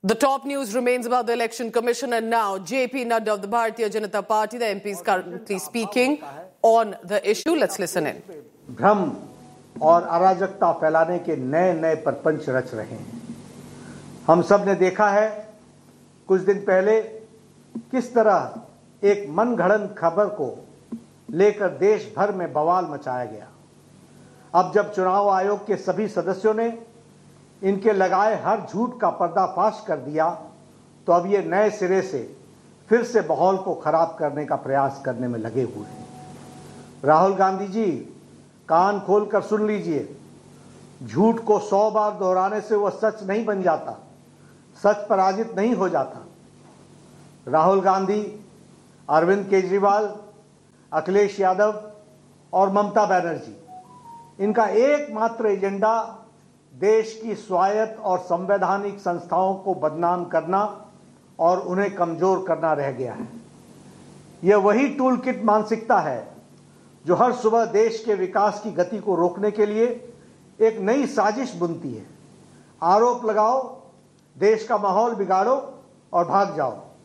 The top news remains about the Election Commission, and now JP Nadda of the Bharatiya Janata Party, the MP, is currently speaking on the issue. Let's listen in. भ्रम और अराजकता फैलाने के नए नए प्रपंच रच रहे हैं। हम सब ने देखा है कुछ दिन पहले किस तरह एक मनगढ़ंत खबर को लेकर देश भर में बवाल मचाया गया। अब जब चुनाव आयोग के सभी सदस्यों ने इनके लगाए हर झूठ का पर्दाफाश कर दिया, तो अब ये नए सिरे से फिर से माहौल को खराब करने का प्रयास करने में लगे हुए हैं। राहुल गांधी जी, कान खोलकर सुन लीजिए, झूठ को 100 बार दोहराने से वह सच नहीं बन जाता, सच पराजित नहीं हो जाता। राहुल गांधी, अरविंद केजरीवाल, अखिलेश यादव और ममता बनर्जी, इनका एकमात्र एजेंडा देश की स्वायत्त और संवैधानिक संस्थाओं को बदनाम करना और उन्हें कमजोर करना रह गया है। यह वही टूल किट मानसिकता है जो हर सुबह देश के विकास की गति को रोकने के लिए एक नई साजिश बुनती है। आरोप लगाओ, देश का माहौल बिगाड़ो और भाग जाओ।